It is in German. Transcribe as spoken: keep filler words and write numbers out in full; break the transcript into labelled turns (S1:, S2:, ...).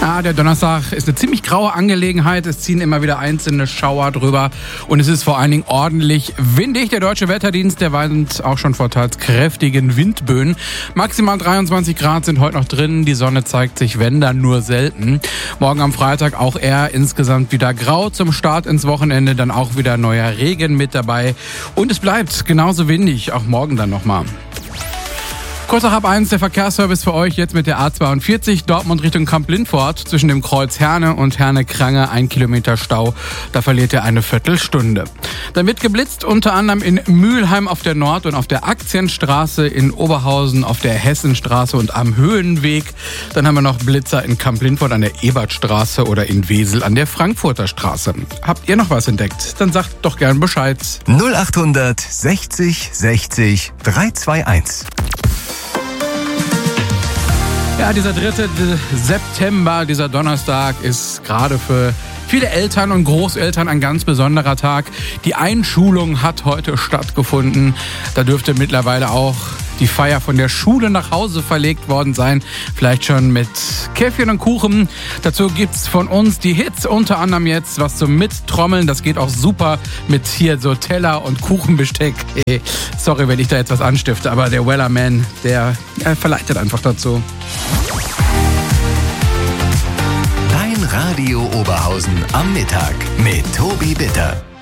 S1: Ja, der Donnerstag ist eine ziemlich graue Angelegenheit. Es ziehen immer wieder einzelne Schauer drüber und es ist vor allen Dingen ordentlich windig. Der Deutsche Wetterdienst, der warnt auch schon vor teils kräftigen Windböen. Maximal dreiundzwanzig Grad sind heute noch drin. Die Sonne zeigt sich, wenn dann, nur selten. Morgen am Freitag auch eher insgesamt wieder grau. Zum Start ins Wochenende dann auch wieder neuer Regen mit dabei. Und es bleibt genauso windig, auch morgen dann nochmal. Kurz nach halb eins der Verkehrsservice für euch jetzt mit der A zweiundvierzig Dortmund Richtung Kamp-Lindfort. Zwischen dem Kreuz Herne und Herne-Krange ein Kilometer Stau. Da verliert ihr eine Viertelstunde. Dann wird geblitzt unter anderem in Mülheim auf der Nord- und auf der Aktienstraße, in Oberhausen auf der Hessenstraße und am Höhenweg. Dann haben wir noch Blitzer in Kamp-Lindfort an der Ebertstraße oder in Wesel an der Frankfurter Straße. Habt ihr noch was entdeckt? Dann sagt doch gern Bescheid.
S2: null achthundert sechzig sechzig dreihunderteinundzwanzig.
S1: Ja, dieser dritte September, dieser Donnerstag, ist gerade für viele Eltern und Großeltern ein ganz besonderer Tag. Die Einschulung hat heute stattgefunden. Da dürfte mittlerweile auch die Feier von der Schule nach Hause verlegt worden sein. Vielleicht schon mit Käffchen und Kuchen. Dazu gibt's von uns die Hits, unter anderem jetzt was zum Mittrommeln. Das geht auch super mit hier so Teller und Kuchenbesteck. Hey, sorry, wenn ich da jetzt was anstifte, aber der Wellerman, der äh, verleitet einfach dazu.
S2: Dein Radio Oberhausen am Mittag mit Tobi Bitter.